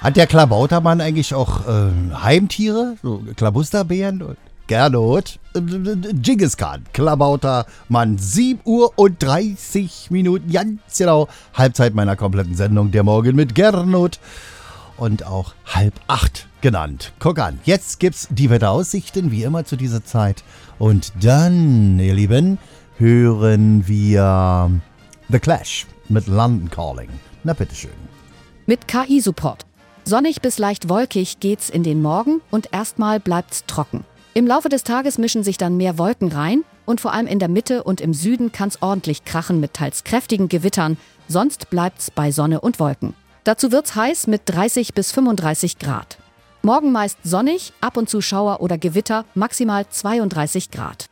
Hat der Klabautermann eigentlich auch Heimtiere? So Klabusterbären? Gernot, Genghis Khan, Klabautermann, 7:30 Uhr, ganz genau. Halbzeit meiner kompletten Sendung, der Morgen mit Gernot. Und auch 7:30 genannt. Guck an, jetzt gibt's die Wetteraussichten, wie immer zu dieser Zeit. Und dann, ihr Lieben, hören wir The Clash mit London Calling. Na bitteschön. Mit KI-Support. Sonnig bis leicht wolkig geht's in den Morgen und erstmal bleibt's trocken. Im Laufe des Tages mischen sich dann mehr Wolken rein und vor allem in der Mitte und im Süden kann's ordentlich krachen mit teils kräftigen Gewittern, sonst bleibt's bei Sonne und Wolken. Dazu wird's heiß mit 30 bis 35 Grad. Morgen meist sonnig, ab und zu Schauer oder Gewitter, maximal 32 Grad.